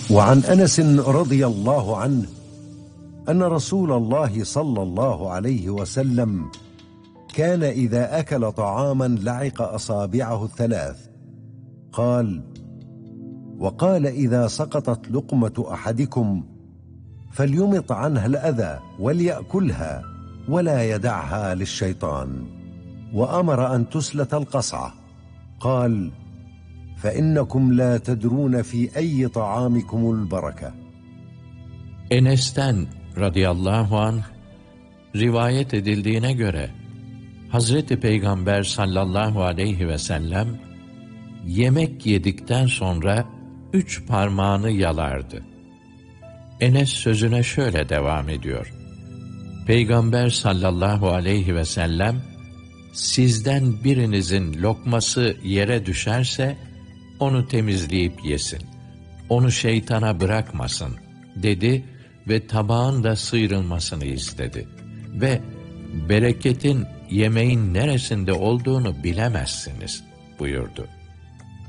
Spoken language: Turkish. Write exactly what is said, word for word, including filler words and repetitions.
وعن أنس رضي الله عنه أن رسول الله صلى الله عليه وسلم كان إذا أكل طعاما لعق أصابعه الثلاث. قال: وقال إذا سقطت لقمة أحدكم فليمط عنها الأذى وليأكلها ولا يدعها للشيطان. وأمر أن تسلت القصعة. قال: فإنكم لا تدرون في أي طعامكم البركة. Enes'ten radıyallahu anh rivayet edildiğine göre Hazreti Peygamber sallallahu aleyhi ve sellem yemek yedikten sonra üç parmağını yalardı. Enes sözüne şöyle devam ediyor: Peygamber sallallahu aleyhi ve sellem, sizden birinizin lokması yere düşerse onu temizleyip yesin, onu şeytana bırakmasın dedi ve tabağın da sıyrılmasını istedi. Ve bereketin yemeğin neresinde olduğunu bilemezsiniz buyurdu.